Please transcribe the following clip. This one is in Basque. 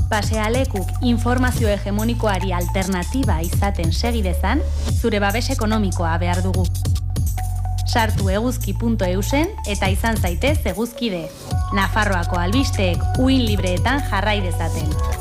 Pasealekuk informazio hegemonikoari alternatiba izaten segidezan, zure babes ekonomikoa behar dugu. Sartu eguzki.eusen eta izan zaitez eguzkide. Nafarroako albisteek uin libreetan jarrai dezaten.